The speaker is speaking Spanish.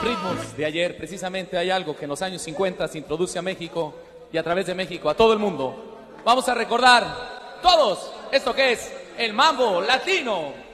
ritmos de ayer. Precisamente hay algo que en los años 50 se introduce a México y a través de México a todo el mundo. Vamos a recordar todos esto que es el mambo latino.